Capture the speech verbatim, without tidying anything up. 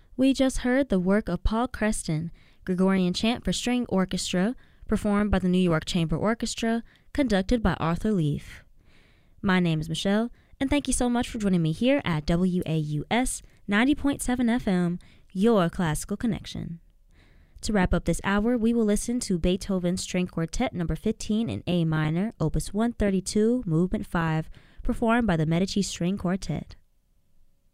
We just heard the work of Paul Creston, Gregorian Chant for String Orchestra, performed by the New York Chamber Orchestra, conducted by Arthur Leaf. My name is Michelle, and thank you so much for joining me here at W A U S ninety point seven F M, your classical connection. To wrap up this hour, we will listen to Beethoven's String Quartet number fifteen in A minor, opus one thirty-two, movement five, performed by the Medici String Quartet.